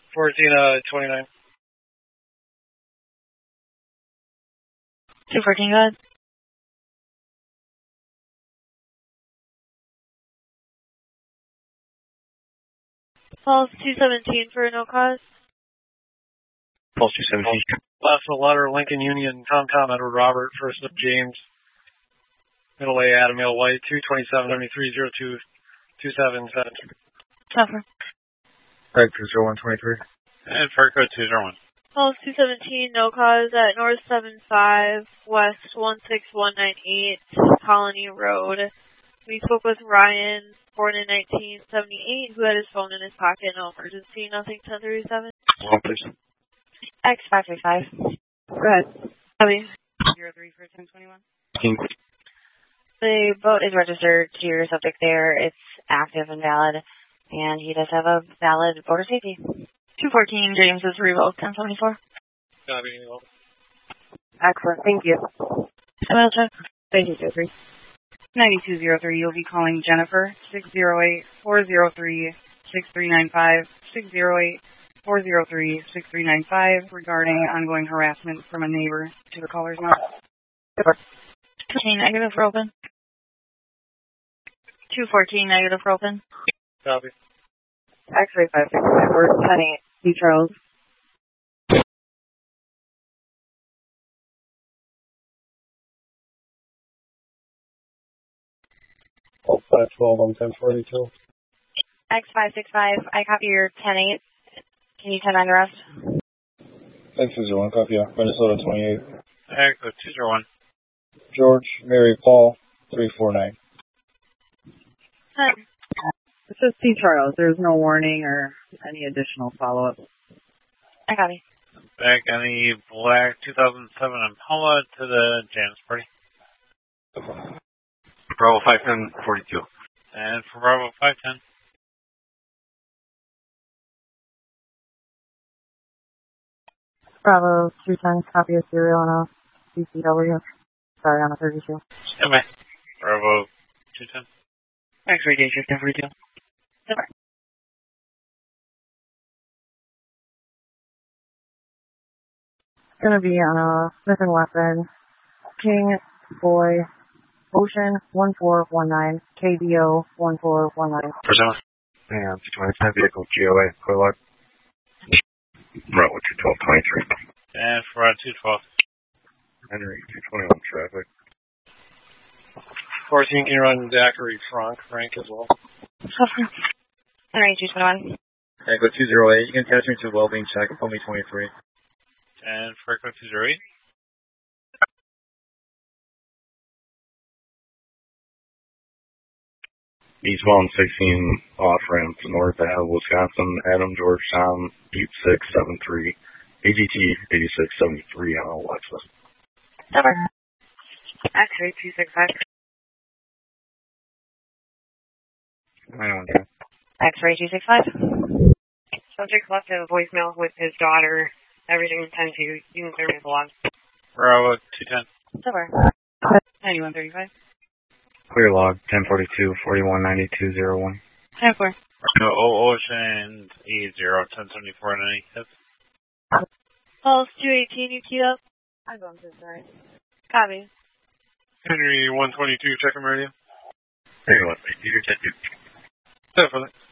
1429. 214, go ahead. Pulse 217 for no cause. Pulse 217. Last of the letter, Lincoln Union, Tom Edward Robert, first of James, middle A Adam L. White, 227-73-02-27. Suffer. Craig 20123. And Farco 201. Pulse 217, no cause at North 75, West 16198, Colony Road. We spoke with Ryan, born in 1978, who had his phone in his pocket. No emergency, nothing 1037. Well, please. X535. Go ahead. Copy. 03 for 1021. The boat is registered to your subject there. It's active and valid, and he does have a valid border safety. 214, James is revoked, 1074. Copy. Excellent. Thank you. Email check. Thank you, Jeffrey. 9203, you'll be calling Jennifer, 608-403-6395, 608-403-6395, regarding ongoing harassment from a neighbor to the caller's mouth. 214, negative for open. 214, negative for open. Copy. X-ray 565, we're heading to Charles. Pulse 512 on 1042. X565, I copy your 10-8. Can you 10-9 the rest? X201, copy. Minnesota 28. Echo 201. George, Mary, Paul 349. This is T. Charles. There's no warning or any additional follow-up. I copy. Back on the black 2007 Impala to the James party. Bravo 51042. And for Bravo 510. Bravo 210, copy of serial on a CCW. Sorry, on a 32. Stand by. Bravo 210. X-ray day shift 1042. Super. It's going to be on a Smith & Wesson King Boy Ocean 1419 KBO 1419. Present. And 225 vehicle GOA. Clear log. Route 21223. And for Route 212. Henry 221 traffic. 14, can you run Zachary Frank as well? Suffer. Henry 221. Echo 208, you can catch me to well-being check, call me 23. And for Echo 208. East 116 off ramp to North Ave, Wisconsin, Adam Georgetown 8673, AGT 8673 on Alexa. Suffer. X-ray 265. X-ray 265. Subject left a voicemail with his daughter. Everything is 10-2. You can clear me the log. Bravo 210. Suffer. 9135. Clear log 1042 419201. 10-4. No, Ocean 80 1074 96. Pulse 218, you queued up? I'm going to, sorry. Copy. Henry 122, check him radio. Anyway, you're 10-2. Definitely.